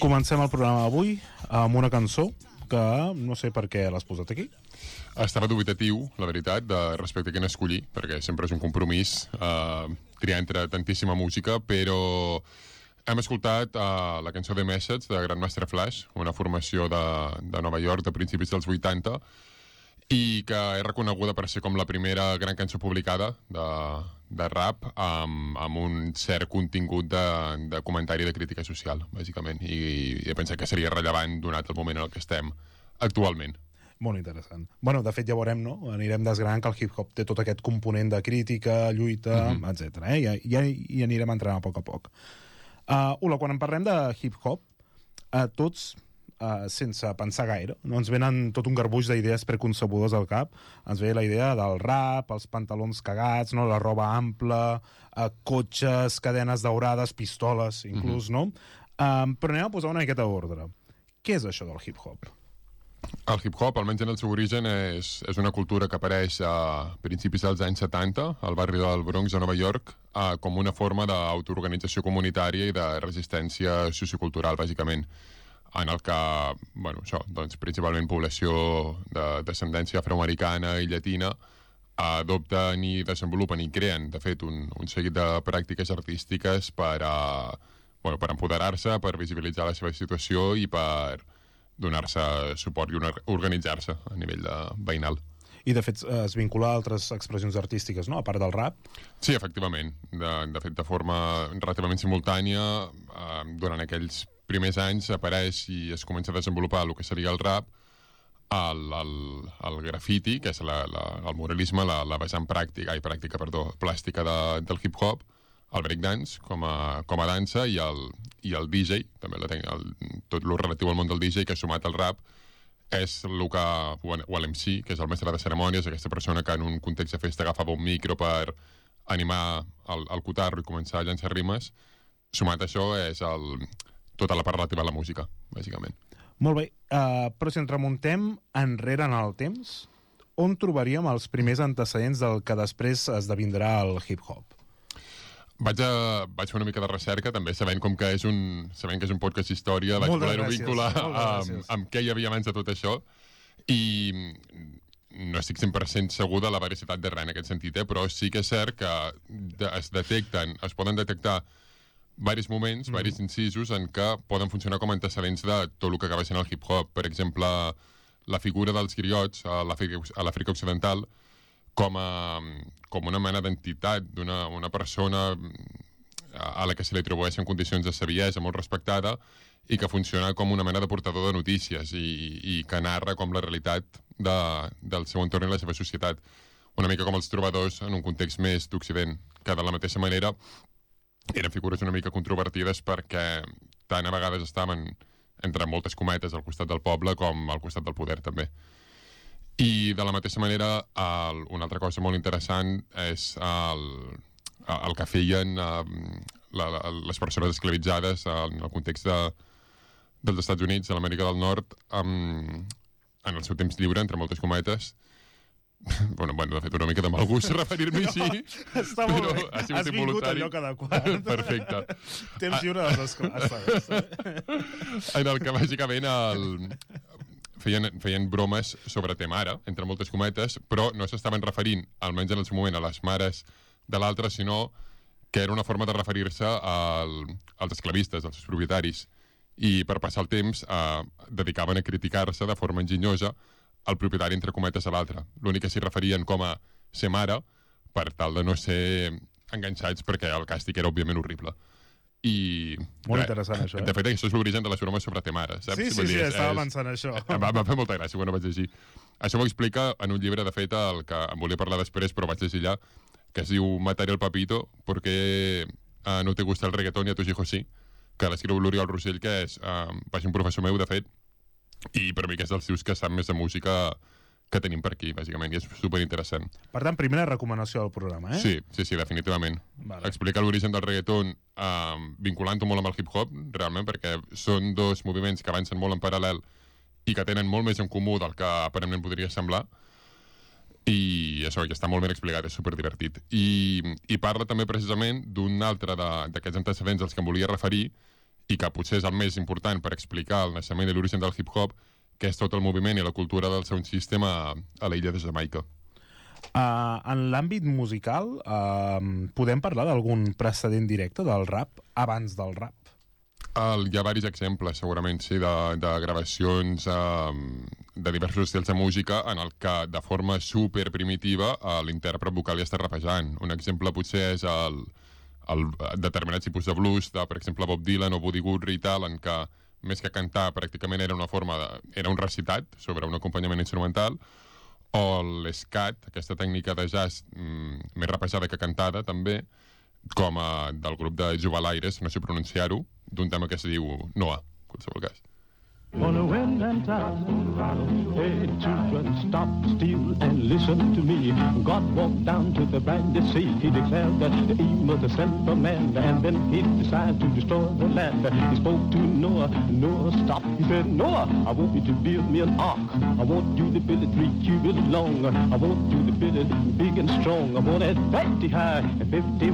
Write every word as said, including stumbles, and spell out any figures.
Comencem el programa d'avui amb una cançó que no sé per què l'has posat aquí. Estava dubitatiu, la veritat, de respecte a quin escollir, perquè sempre és un compromís eh, triar entre tantíssima música, però hem escoltat eh, la cançó The Message de Grandmaster Flash, una formació de, de Nova York de principis dels vuitanta, i que és reconeguda per ser com la primera gran cançó publicada de, de rap amb, amb un cert contingut de, de comentari de crítica social, bàsicament, i, i he pensat que seria rellevant donat el moment en el que estem actualment. Molt interessant. Bueno, de fet ja veurem, no? Anirem desgranant que el hip-hop té tot aquest component de crítica, lluita, mm-hmm. etcètera. Eh? I, ja, I anirem entrant a poc a poc. Uh, Ula, quan en parlem de hip-hop, uh, tots, uh, sense pensar gaire, no ens venen tot un garbuix d'idees preconcebudes al cap. Ens ve la idea del rap, els pantalons cagats, no? La roba ampla, uh, cotxes, cadenes daurades, pistoles, inclús, mm-hmm. no? Uh, però anem a posar una miqueta d'ordre. Què és això del hip-hop? El hip-hop, almenys en el seu origen, és, és una cultura que apareix a principis dels anys setanta, al barri del Bronx, a Nova York, eh, com una forma d'autoorganització comunitària i de resistència sociocultural, bàsicament, en el que, bueno, això, doncs, principalment població de descendència afroamericana i llatina adopten i desenvolupen i creen, de fet, un, un seguit de pràctiques artístiques per, a, bueno, per empoderar-se, per visibilitzar la seva situació i per donar-se suport i organitzar-se a nivell de veïnal. I, de fet, es vincula a altres expressions artístiques, no?, a part del rap? Sí, efectivament. De, de fet, de forma relativament simultània, eh, durant aquells primers anys apareix i es comença a desenvolupar el que seria el rap, el, el, el grafiti, que és la, la, el muralisme, la, la vessant pràctica, ai, pràctica, perdó, plàstica de, del hip-hop, el breakdance com a, com a dansa i el, i el D J, també la, el, tot el relatiu al món del D J, que sumat al rap és el que, o l'M C, que és el mestre de cerimònies, aquesta persona que en un context de festa agafava un micro per animar el, el cotarro i començar a llançar rimes. Sumat a això és el, tota la part relativa a la música, bàsicament. Molt bé, uh, però si ens remuntem enrere en el temps, on trobaríem els primers antecedents del que després esdevindrà el hip-hop? Vaig, a, vaig fer una mica de recerca, també sabent com que és un, sabent que és un podcast d'història, vaig voler-ho vincular amb, amb què hi havia abans de tot això, i no estic cent per cent segur de la veracitat de res en aquest sentit, eh? Però sí que és cert que de, es detecten, es poden detectar diversos moments, mm. diversos incisos en què poden funcionar com antecedents de tot el que acaba sent el hip-hop. Per exemple, la figura dels griots a l'Àfrica Occidental, com, a, com una mena d'entitat d'una una persona a la que se li atribueixen condicions de saviesa molt respectada i que funciona com una mena de portador de notícies i, i que narra com la realitat de, del seu entorn i la seva societat. Una mica com els trobadors en un context més d'Occident, que de la mateixa manera eren figures una mica controvertides perquè tant a vegades estaven entre moltes cometes al costat del poble com al costat del poder també. I de la mateixa manera, el, una altra cosa molt interessant és el, el que feien eh, la, la, les persones esclavitzades en el context de, dels Estats Units, de l'Amèrica del Nord, um, en el seu temps lliure, entre moltes cometes. Bueno, bueno, de fet, una mica de mal gust referir-m'hi així, no, està molt bé. Ha sigut has vingut al lloc adequat. Perfecte. Temps lliure de les escoles. En el que, bàsicament, el... Feien, feien bromes sobre Temara, entre moltes cometes, però no s'estaven referint, almenys en el seu moment, a les mares de l'altre, sinó que era una forma de referir-se al, als esclavistes, als seus propietaris. I per passar el temps eh, dedicaven a criticar-se de forma enginyosa al propietari, entre cometes, a l'altre. L'únic que s'hi referien com a ser mare, per tal de no ser enganxats, perquè el càstig era, òbviament, horrible. I molt interessant, això, eh? De fet, això és l'origen de les bromes sobre Temara, saps? Sí, sí, sí, estava pensant això. Em va, va fer molta gràcia quan ho vaig llegir. Això m'ho explica en un llibre, de fet, el que em volia parlar després, però vaig llegir allà, que es diu Mataré el papito, porque uh, no te gusta el reggaetón y a tus hijos sí, que l'escriu l'Oriol Rossell, que és uh, va ser un professor meu, de fet, i per mi que és dels tios que sap més de música que tenim per aquí, bàsicament, i és superinteressant. Per tant, primera recomanació del programa, eh? Sí, sí, sí, definitivament. Vale. Explica l'origen del reggaeton eh, vinculant-ho molt amb el hip-hop, realment, perquè són dos moviments que avancen molt en paral·lel i que tenen molt més en comú del que aparentment podria semblar, i això, que està molt ben explicat, és superdivertit. I, i parla també precisament d'un altre d'aquests antecedents als que em volia referir, i que potser és el més important per explicar el naixement i l'origen del hip-hop, que és tot el moviment i la cultura del sound system a, a l'illa de Jamaica. Uh, en l'àmbit musical, uh, podem parlar d'algun precedent directe del rap abans del rap? Uh, hi ha diversos exemples, segurament, sí, de, de gravacions uh, de diversos estils de música en el que, de forma super primitiva, uh, l'intèrpret vocal ja està rapejant. Un exemple potser és el, el determinat tipus de blues de, per exemple, Bob Dylan o Buddy Guthrie i tal, en què més que cantar pràcticament era una forma de, era un recitat sobre un acompanyament instrumental, o l'escat, aquesta tècnica de jazz mm, més rapejada que cantada també, com a del grup de Juvalaires, no sé pronunciar-ho, d'un tema que es diu Noah, en qualsevol cas. On a wind and time, hey children, stop still and listen to me. God walked down to the brandy sea. He declared that he must send for man, and then he decided to destroy the land. He spoke to Noah. Noah stopped. He said, Noah, I want you to build me an ark. I want you to build it three cubits long. I want you to build it big and strong. I want it fifty high and fifty